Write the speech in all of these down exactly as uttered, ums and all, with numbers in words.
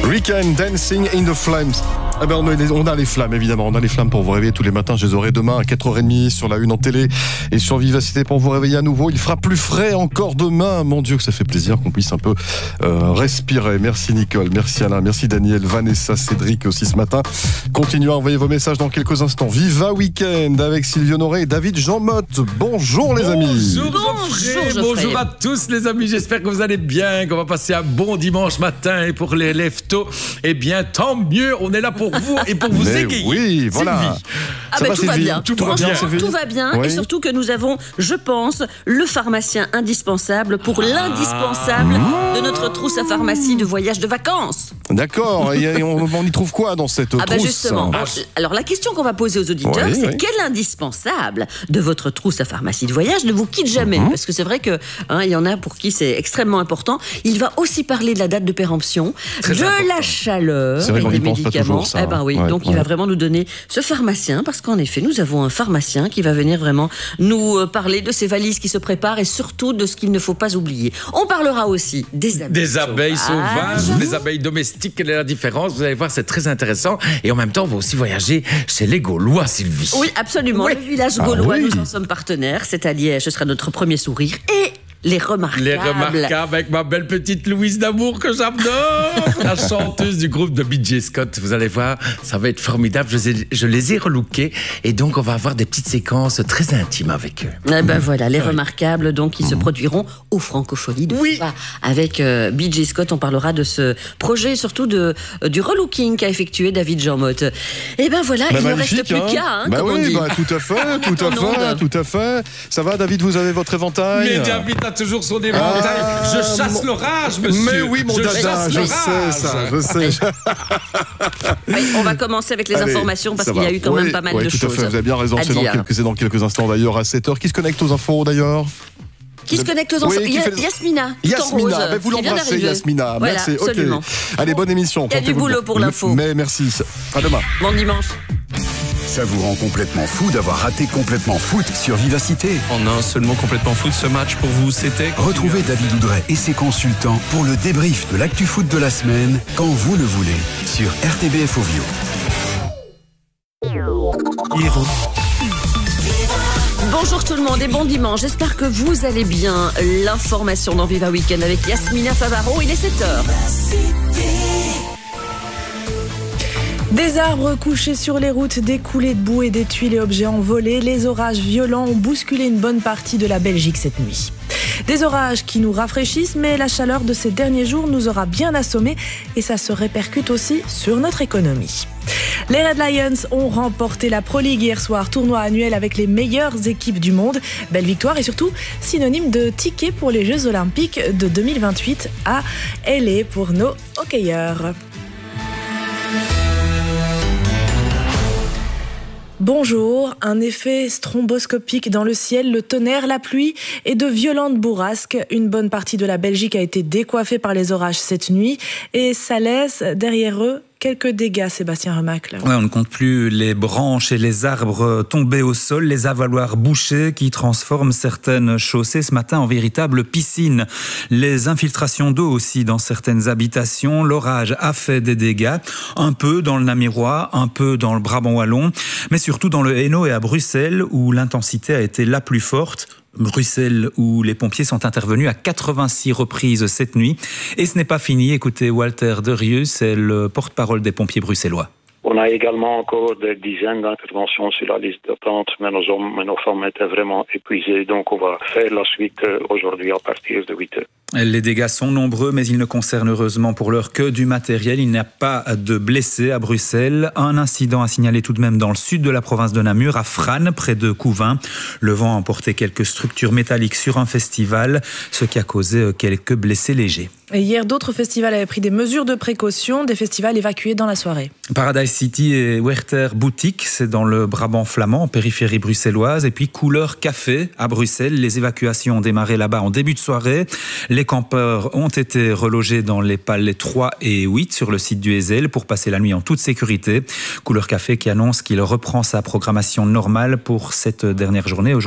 Weekend Dancing in the Flames. Eh ben on, a les, on a les flammes, évidemment. On a les flammes pour vous réveiller tous les matins. Je les aurai demain à quatre heures trente sur la une en télé et sur Vivacité pour vous réveiller à nouveau. Il fera plus frais encore demain. Mon Dieu, que ça fait plaisir qu'on puisse un peu euh, respirer. Merci Nicole, merci Alain, merci Daniel, Vanessa, Cédric aussi ce matin. Continuez à envoyer vos messages dans quelques instants. Viva Weekend avec Sylvie Honoré et David Jean Motte. Bonjour les amis. Bonjour Geoffrey. Bonjour, Bonjour à tous les amis. J'espère que vous allez bien, qu'on va passer un bon dimanche matin. Et pour les lève-tôt, eh bien tant mieux. On est là pour vous et pour vous Mais égayer. Oui, voilà. Sylvie. Ah Ça ben va, tout va Sylvie bien. Tout Tout va bien, Sylvie tout va bien. Oui. Et surtout que nous avons, je pense, le pharmacien indispensable pour l'indispensable de notre trousse à pharmacie de voyage de vacances. D'accord. Et on, on y trouve quoi dans cette Ah ben trousse justement. Ah. Alors la question qu'on va poser aux auditeurs, Oui, c'est oui. quel indispensable de votre trousse à pharmacie de voyage ne vous quitte jamais? Parce que c'est vrai que hein, il y en a pour qui c'est extrêmement important. Il va aussi parler de la date de péremption, Très de important. la chaleur C'est vrai et qu'on des y pense pas médicaments. toujours, ça, Eh ben oui. ouais, Donc il ouais. va vraiment nous donner ce pharmacien, parce qu'en effet nous avons un pharmacien qui va venir vraiment nous euh, parler de ces valises qui se préparent et surtout de ce qu'il ne faut pas oublier. On parlera aussi des abeilles, Des abeilles sauvages. sauvages, des abeilles domestiques, quelle est la différence? Vous allez voir, c'est très intéressant. Et en même temps, on va aussi voyager chez les Gaulois, Sylvie. Oui, absolument. Oui. Le village Ah gaulois, oui. nous en sommes partenaires. C'est à Liège, ce sera notre premier sourire. Et les remarquables. Les remarquables avec ma belle petite Louise d'amour que j'adore, la chanteuse du groupe de B J Scott. Vous allez voir, ça va être formidable. Je, les ai- je les ai relookés et donc on va avoir des petites séquences très intimes avec eux. Eh ben voilà, les remarquables donc qui se produiront aux Francopholies de Oui. Foix. Avec euh, B J Scott, on parlera de ce projet, et surtout de euh, du relooking qu'a effectué David Jean Motte. Et ben voilà, Bah, il ne magnifique, reste plus hein. qu'à, hein, bah comme oui, on dit. bah, tout à fait, tout à En fait, ondes. tout à fait. Ça va, David, vous avez votre éventail? Mais David a toujours son éventail. Ah, je chasse mon- l'orage, monsieur. Mais oui, mon je dada, chasse je l'orage. sais ça, je sais. Oui, on va commencer avec les Allez, informations parce ça qu'il y a va. eu quand Oui, même pas mal oui, de tout choses. à fait, vous avez bien raison. à C'est dans, dire. quelques, c'est dans quelques instants d'ailleurs à sept heures. Qui se connecte aux infos d'ailleurs? Qui se connecte aux enfants? Oui, qui Ya- fait les- Yasmina, tout en Yasmina, rose, ben vous qui vient l'embrassez d'arriver. Yasmina. Voilà, Merci, absolument. ok. Allez, bonne émission. Il y a du Portez-vous boulot bien. pour l'info. Mais merci. À demain. Bon dimanche. Ça vous rend complètement fou d'avoir raté Complètement Foot sur Vivacité. En un seul mot, Complètement Foot, ce match pour vous, c'était... Retrouvez David Oudret et ses consultants pour le débrief de l'actu foot de la semaine quand vous le voulez sur R T B F Ovio. Bonjour tout le monde et bon dimanche. J'espère que vous allez bien. L'information dans Viva Weekend avec Yasmina Favaro. Il est sept heures. Des arbres couchés sur les routes, des coulées de boue et des tuiles et objets envolés. Les orages violents ont bousculé une bonne partie de la Belgique cette nuit. Des orages qui nous rafraîchissent, mais la chaleur de ces derniers jours nous aura bien assommés et ça se répercute aussi sur notre économie. Les Red Lions ont remporté la Pro League hier soir, tournoi annuel avec les meilleures équipes du monde. Belle victoire et surtout synonyme de ticket pour les Jeux Olympiques de deux mille vingt-huit à L A pour nos hockeyeurs. Bonjour, un effet stromboscopique dans le ciel, le tonnerre, la pluie et de violentes bourrasques. Une bonne partie de la Belgique a été décoiffée par les orages cette nuit et ça laisse derrière eux quelques dégâts, Sébastien Remacle. Ouais, on ne compte plus les branches et les arbres tombés au sol, les avaloirs bouchés qui transforment certaines chaussées ce matin en véritables piscines. Les infiltrations d'eau aussi dans certaines habitations. L'orage a fait des dégâts, un peu dans le Namirois, un peu dans le Brabant wallon, mais surtout dans le Hainaut et à Bruxelles où l'intensité a été la plus forte. Bruxelles, où les pompiers sont intervenus à quatre-vingt-six reprises cette nuit. Et ce n'est pas fini. Écoutez, Walter Derieux, c'est le porte-parole des pompiers bruxellois. On a également encore des dizaines d'interventions sur la liste d'attente, mais nos hommes et nos femmes étaient vraiment épuisés. Donc on va faire la suite aujourd'hui à partir de huit heures. Les dégâts sont nombreux, mais ils ne concernent heureusement pour l'heure que du matériel. Il n'y a pas de blessés à Bruxelles. Un incident à signaler tout de même dans le sud de la province de Namur, à Frasnes, près de Couvin. Le vent a emporté quelques structures métalliques sur un festival, ce qui a causé quelques blessés légers. Et hier, d'autres festivals avaient pris des mesures de précaution, des festivals évacués dans la soirée. Paradise City et Werther Boutique, c'est dans le Brabant flamand, en périphérie bruxelloise. Et puis Couleur Café à Bruxelles. Les évacuations ont démarré là-bas en début de soirée. Les campeurs ont été relogés dans les palais trois et huit sur le site du Hezel pour passer la nuit en toute sécurité. Couleur Café qui annonce qu'il reprend sa programmation normale pour cette dernière journée aujourd'hui.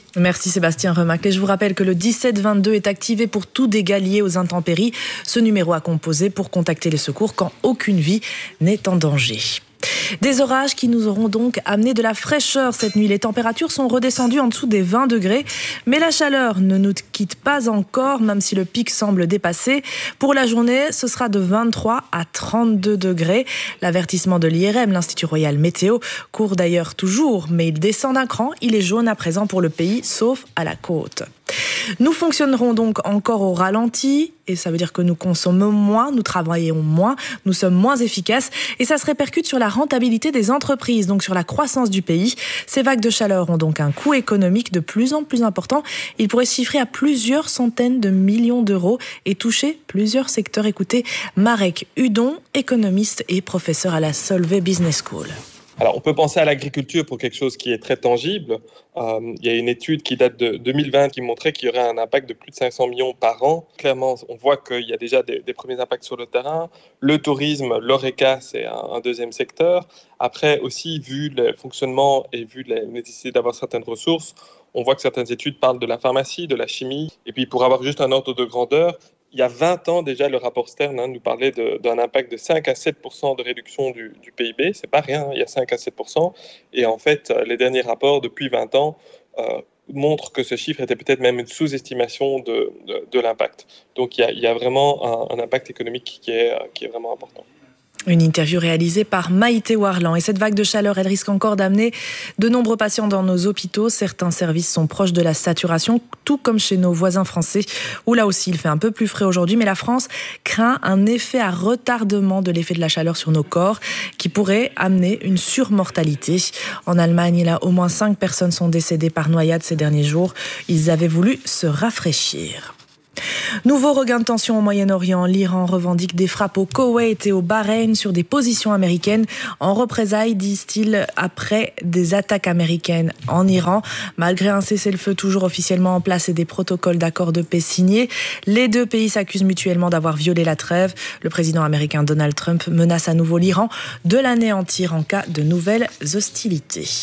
Merci Sébastien Remacle. Et je vous rappelle que le dix-sept vingt-deux est activé pour tout dégât lié aux intempéries. Ce numéro à composer pour contacter les secours quand aucune vie n'est en danger. Des orages qui nous auront donc amené de la fraîcheur cette nuit. Les températures sont redescendues en dessous des vingt degrés, mais la chaleur ne nous quitte pas encore, même si le pic semble dépassé. Pour la journée, ce sera de vingt-trois à trente-deux degrés. L'avertissement de l'I R M, l'Institut Royal Météo, court d'ailleurs toujours, mais il descend d'un cran. Il est jaune à présent pour le pays, sauf à la côte. Nous fonctionnerons donc encore au ralenti, et ça veut dire que nous consommons moins, nous travaillons moins, nous sommes moins efficaces, et ça se répercute sur la rentabilité des entreprises, donc sur la croissance du pays. Ces vagues de chaleur ont donc un coût économique de plus en plus important. Il pourrait se chiffrer à plusieurs centaines de millions d'euros et toucher plusieurs secteurs. Écoutez, Marek Hudon, économiste et professeur à la Solvay Business School. Alors, on peut penser à l'agriculture pour quelque chose qui est très tangible. Euh, il y a une étude qui date de deux mille vingt qui montrait qu'il y aurait un impact de plus de cinq cents millions par an. Clairement, on voit qu'il y a déjà des, des premiers impacts sur le terrain. Le tourisme, l'Horeca, c'est un, un deuxième secteur. Après aussi, vu le fonctionnement et vu la nécessité d'avoir certaines ressources, on voit que certaines études parlent de la pharmacie, de la chimie. Et puis, pour avoir juste un ordre de grandeur, il y a vingt ans déjà, le rapport Stern hein, nous parlait de, d'un impact de cinq à sept pour cent de réduction du, du P I B. C'est pas rien, hein, il y a cinq à sept pour cent. Et en fait, les derniers rapports depuis vingt ans euh, montrent que ce chiffre était peut-être même une sous-estimation de, de, de l'impact. Donc il y a, il y a vraiment un, un impact économique qui est, qui est vraiment important. Une interview réalisée par Maïté Warlan. Et cette vague de chaleur, elle risque encore d'amener de nombreux patients dans nos hôpitaux. Certains services sont proches de la saturation, tout comme chez nos voisins français, où là aussi il fait un peu plus frais aujourd'hui. Mais la France craint un effet à retardement de l'effet de la chaleur sur nos corps, qui pourrait amener une surmortalité. En Allemagne, là, au moins cinq personnes sont décédées par noyade ces derniers jours. Ils avaient voulu se rafraîchir. Nouveau regain de tension au Moyen-Orient. L'Iran revendique des frappes au Koweït et au Bahreïn sur des positions américaines en représailles, disent-ils, après des attaques américaines en Iran. Malgré un cessez-le-feu toujours officiellement en place et des protocoles d'accord de paix signés, les deux pays s'accusent mutuellement d'avoir violé la trêve. Le président américain Donald Trump menace à nouveau l'Iran de l'anéantir en cas de nouvelles hostilités.